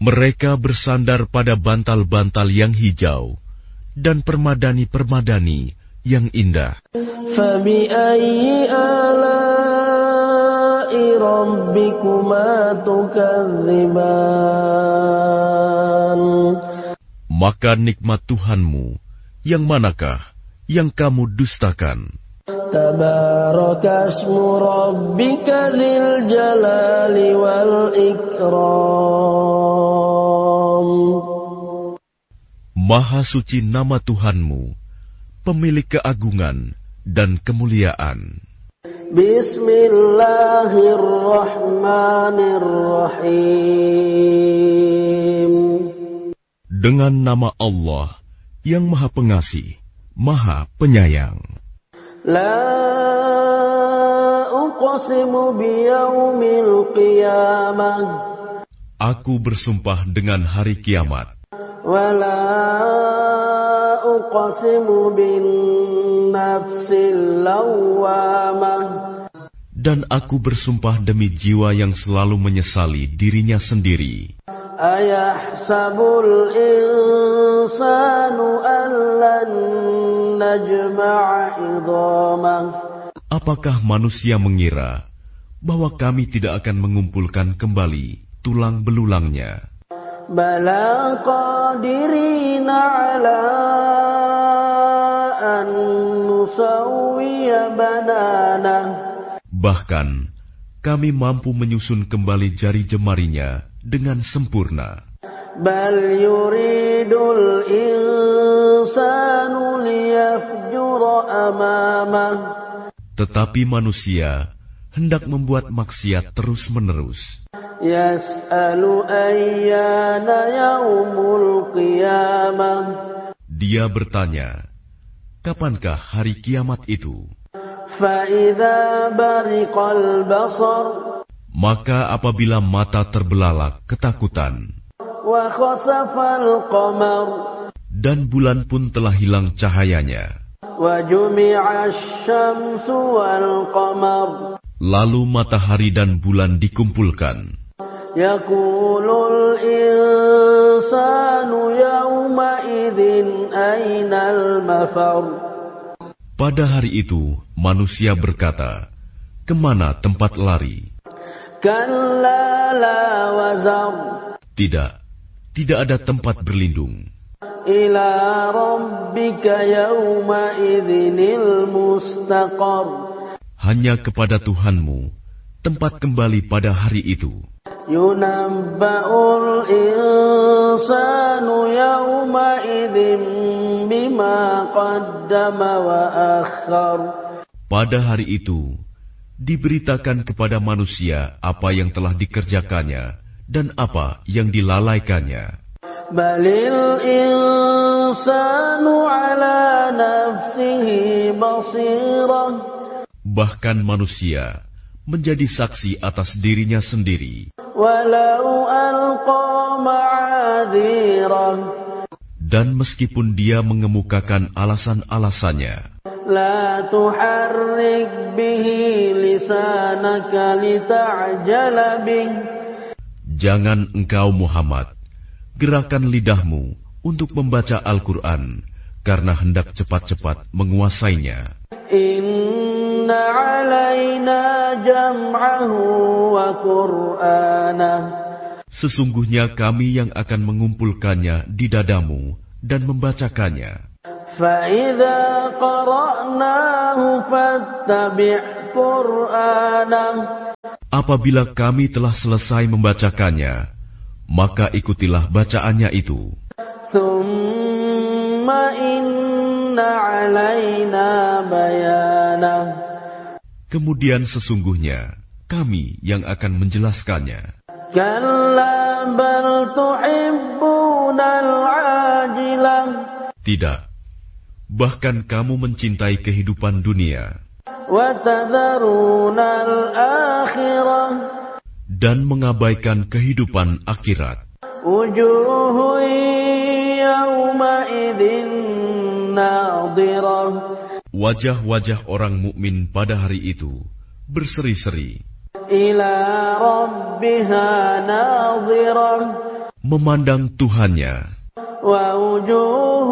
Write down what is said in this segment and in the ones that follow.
Mereka bersandar pada bantal-bantal yang hijau dan permadani-permadani yang indah. فَبِأَيِّ آلَاءِ رَبِّكُمَا تُكَذِّبَانِ. Maka nikmat Tuhanmu, yang manakah yang kamu dustakan? Tabaraka asmu rabbika dzil jalali wal ikram. Maha suci nama Tuhanmu, pemilik keagungan dan kemuliaan. Bismillahirrahmanirrahim. Dengan nama Allah yang Maha Pengasih, Maha Penyayang. La uqsimu biyaumil qiyamah. Aku bersumpah dengan hari kiamat. Wa la uqsimu bin nafsil lawwamah. Dan aku bersumpah demi jiwa yang selalu menyesali dirinya sendiri. Ayahsabul insanu an lan najma'a idhamah. Apakah manusia mengira bahwa kami tidak akan mengumpulkan kembali tulang belulangnya? Bala qadirina ala an nusawwiya banana. Bahkan kami mampu menyusun kembali jari jemarinya dengan sempurna. Bal yuridul insanu liyafjura amamah. Tetapi manusia hendak membuat maksiat terus-menerus. Yas'alu ayyana yaumul qiyamah. Dia bertanya, kapankah hari kiamat itu? Fa idza bariqal basar. Maka apabila mata terbelalak ketakutan, Wa khasafal qamar. dan bulan pun telah hilang cahayanya, Wa jumi'asy syamsu wal qamar. lalu matahari dan bulan dikumpulkan, Yaqulul insanu yawma idzin ainal mafar. pada hari itu manusia berkata, kemana tempat lari? Kalla la wazar. Tidak ada tempat berlindung. Ila rabbika yawma idzinil mustaqar. Hanya kepada Tuhanmu tempat kembali pada hari itu. Yunabba'ul insanu yawma idzin bima qaddama wa akhar. Pada hari itu diberitakan kepada manusia apa yang telah dikerjakannya dan apa yang dilalaikannya. Balil insanu ala nafsihi basirah. Bahkan manusia menjadi saksi atas dirinya sendiri. Walau alqa ma'adhirah. Dan meskipun dia mengemukakan alasan-alasannya, La tuharrik bihi lisanaka lita'jala bih. jangan engkau Muhammad gerakan lidahmu untuk membaca Al-Quran karena hendak cepat-cepat menguasainya. Inna alaina jam'ahu wa qur'anah. Sesungguhnya kami yang akan mengumpulkannya di dadamu dan membacakannya. فَإِذَا قَرَأْنَاهُ فَاتَّبِعْ قُرْآنَهُ. Apabila kami telah selesai membacakannya, maka ikutilah bacaannya itu. ثُمَّ إِنَّ عَلَيْنَا بَيَانَهُ. Kemudian sesungguhnya kami yang akan menjelaskannya. كَلَّا بَلْ تُحِبُّونَ الْعَاجِلَةَ. Tidak, bahkan kamu mencintai kehidupan dunia وَتَذَرُونَ الْآخِرَةَ. dan mengabaikan kehidupan akhirat. وُجُوهٌ يَوْمَئِذٍ نَاضِرَةٌ. Wajah-wajah orang mukmin pada hari itu berseri-seri, إِلَى رَبِّهَا نَاظِرَةٌ. memandang Tuhannya. ووجوه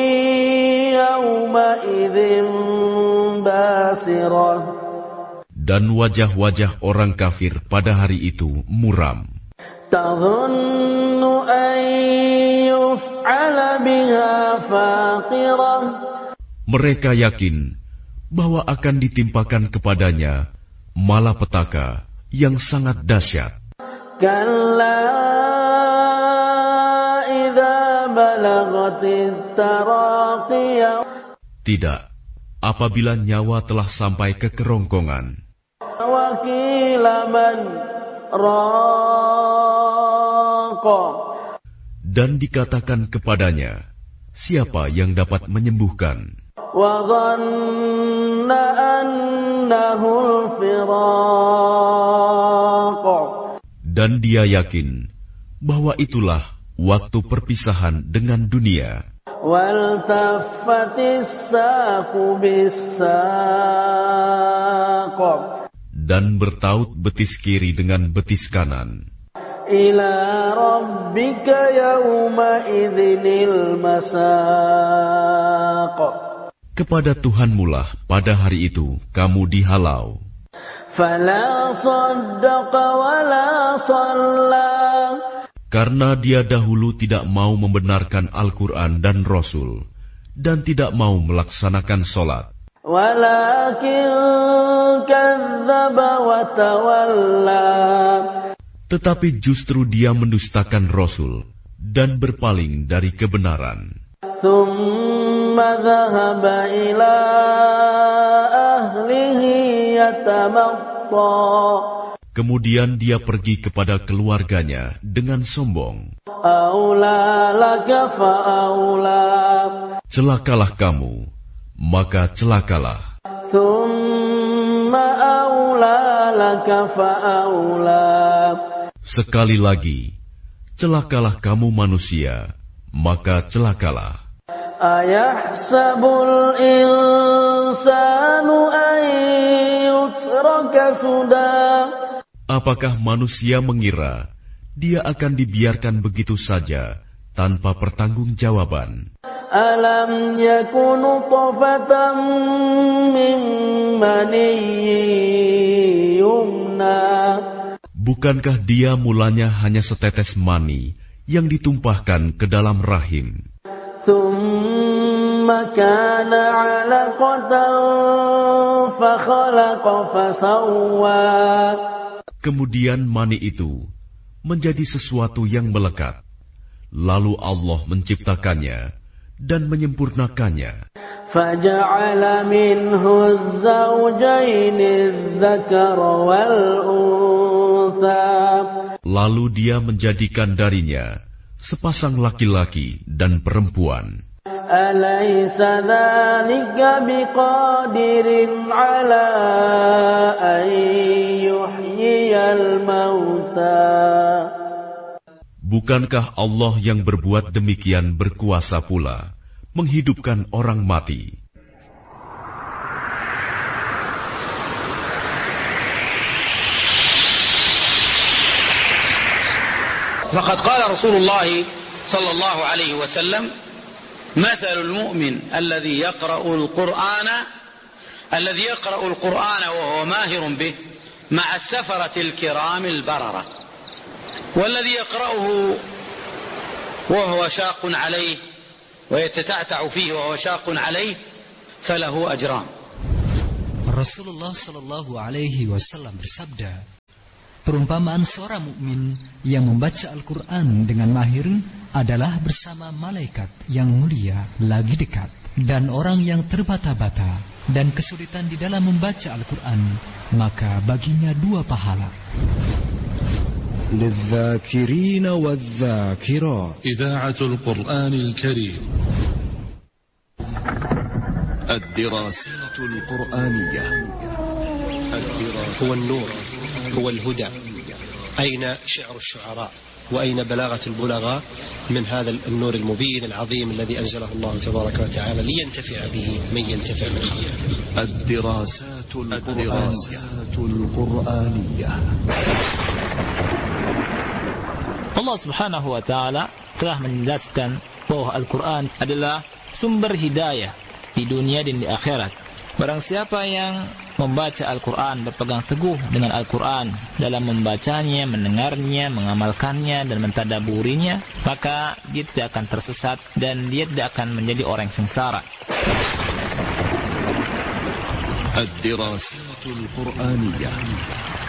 يومئذ باسرة. Dan wajah-wajah orang kafir pada hari itu muram. تظن أن يفعل بها فاقرة. Mereka yakin bahwa akan ditimpakan kepadanya malapetaka yang sangat dahsyat. كلا إذا بلغت التراقي. Tidak, apabila nyawa telah sampai ke kerongkongan. وقيل من راق. Dan dikatakan kepadanya, siapa yang dapat menyembuhkan? وظن أنه الفراق. Dan dia yakin bahwa itulah waktu perpisahan dengan dunia. والتفت الساق بالساق. Dan bertaut betis kiri dengan betis kanan. إلى ربك يومئذ المساق. Kepada Tuhanmulah pada hari itu kamu dihalau. فلا صدق ولا صلى. Karena dia dahulu tidak mau membenarkan Al-Quran dan Rasul, dan tidak mau melaksanakan sholat. ولكن كذب وتولى. Tetapi justru dia mendustakan Rasul dan berpaling dari kebenaran. ثم ذهب إلى أهله يتمطى. Kemudian dia pergi kepada keluarganya dengan sombong. أولى لك فأولى. Celakalah kamu, maka celakalah. ثم أولى لك فأولى. Sekali lagi, celakalah kamu manusia, maka celakalah. أيحسب الإنسان أن يترك سدى. Apakah manusia mengira dia akan dibiarkan begitu saja tanpa pertanggungjawaban? ألم يكن نطفة من مني يمنى. Bukankah dia mulanya hanya setetes mani yang ditumpahkan ke dalam rahim? ثم كان علقة فخلق فسوى. Kemudian mani itu menjadi sesuatu yang melekat. Lalu Allah menciptakannya dan menyempurnakannya. فجعل منه الزوجين الذكر والأنثى. Lalu dia menjadikan darinya sepasang laki-laki dan perempuan. أليس ذلك بقادر على أن يحيي الموتى. Bukankah Allah yang berbuat demikian berkuasa pula menghidupkan orang mati? فقد قال رسول الله صلى الله عليه وسلم مثل المؤمن الذي يقرأ القرآن وهو ماهر به مع السفرة الكرام البررة والذي يقرأه وهو شاق عليه ويتتعتع فيه وهو شاق عليه فله أجران. Rasulullah Shallallahu Alaihi Wasallam bersabda, perumpamaan seorang mukmin yang membaca Al-Quran dengan mahir adalah bersama malaikat yang mulia lagi dekat, dan orang yang terbata-bata dan kesulitan di dalam membaca Al-Quran, maka baginya 2 pahala. للذاكرين والذاكرات إذاعة القرآن الكريم. الدراسات القرآنية. هو النور، هو الهدى. أين شعر الشعراء وأين بلاغة البلغاء من هذا النور المبين العظيم الذي أنزله الله تبارك وتعالى لينتفع به من ينتفع من خلقه. الدراسات القرآنية. Allah Subhanahu wa taala telah menjelaskan bahwa Al-Quran adalah sumber hidayah di dunia dan di akhirat. Barang siapa yang membaca Al-Quran, berpegang teguh dengan Al-Quran dalam membacanya, mendengarnya, mengamalkannya, dan mentadaburinya, maka dia tidak akan tersesat dan dia tidak akan menjadi orang yang sengsara. الدراسات القرآنية